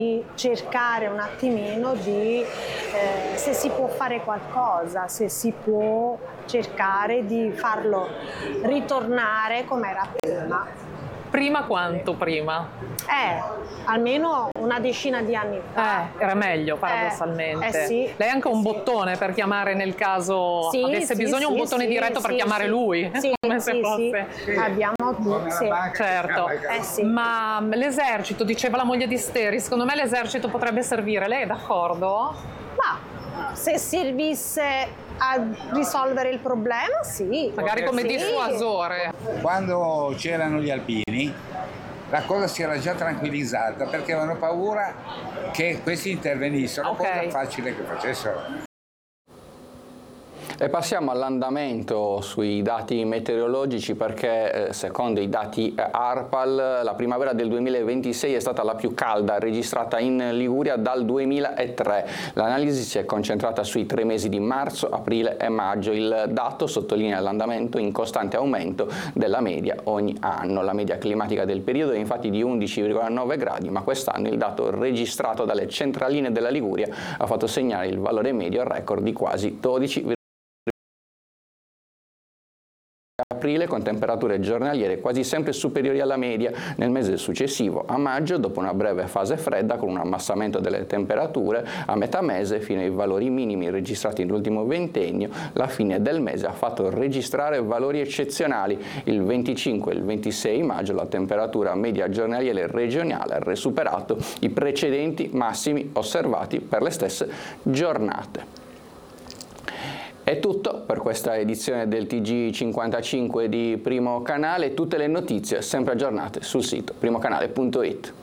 cercare un attimino di se si può fare qualcosa, se si può cercare di farlo ritornare come era prima. Prima quanto prima? Almeno una decina di anni fa. Era meglio paradossalmente. Sì. Lei ha anche un bottone per chiamare nel caso avesse bisogno, un bottone diretto per chiamare lui. Come se fosse. Sì. Abbiamo certo. Sì. Ma l'esercito, diceva la moglie di Steri, secondo me l'esercito potrebbe servire. Lei è d'accordo? Ma se servisse a risolvere il problema, sì. Magari come dissuasore. Quando c'erano gli alpini, la cosa si era già tranquillizzata perché avevano paura che questi intervenissero, cosa facile che facessero. E passiamo all'andamento sui dati meteorologici perché secondo i dati ARPAL la primavera del 2026 è stata la più calda registrata in Liguria dal 2003. L'analisi si è concentrata sui 3 mesi di marzo, aprile e maggio. Il dato sottolinea l'andamento in costante aumento della media ogni anno. La media climatica del periodo è infatti di 11,9 gradi, ma quest'anno il dato registrato dalle centraline della Liguria ha fatto segnare il valore medio record di quasi 12,5 aprile, con temperature giornaliere quasi sempre superiori alla media. Nel mese successivo, a maggio, dopo una breve fase fredda con un abbassamento delle temperature, a metà mese fino ai valori minimi registrati nell'ultimo ventennio, la fine del mese ha fatto registrare valori eccezionali. Il 25 e il 26 maggio la temperatura media giornaliere regionale ha superato i precedenti massimi osservati per le stesse giornate. È tutto per questa edizione del TG55 di Primo Canale. Tutte le notizie sempre aggiornate sul sito primocanale.it.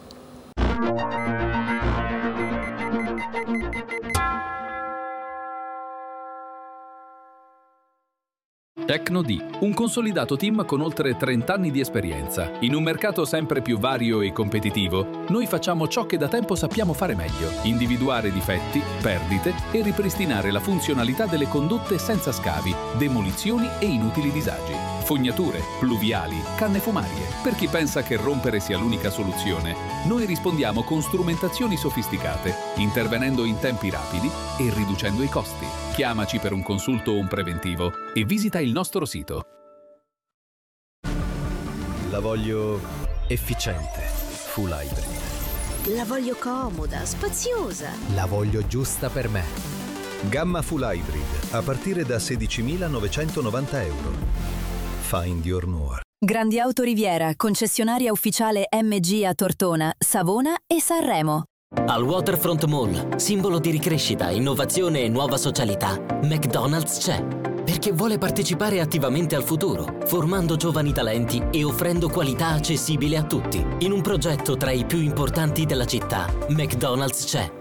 Tecno-D, un consolidato team con oltre 30 anni di esperienza. In un mercato sempre più vario e competitivo, noi facciamo ciò che da tempo sappiamo fare meglio: individuare difetti, perdite e ripristinare la funzionalità delle condotte senza scavi, demolizioni e inutili disagi. Fognature, pluviali, canne fumarie. Per chi pensa che rompere sia l'unica soluzione, noi rispondiamo con strumentazioni sofisticate, intervenendo in tempi rapidi e riducendo i costi. Chiamaci per un consulto o un preventivo e visita il nostro sito. La voglio efficiente, full hybrid. La voglio comoda, spaziosa. La voglio giusta per me. Gamma full hybrid a partire da 16.990 euro. Find your more. Grandi Auto Riviera, concessionaria ufficiale MG a Tortona, Savona e Sanremo. Al Waterfront Mall, simbolo di ricrescita, innovazione e nuova socialità, McDonald's c'è. Perché vuole partecipare attivamente al futuro, formando giovani talenti e offrendo qualità accessibile a tutti. In un progetto tra i più importanti della città, McDonald's c'è.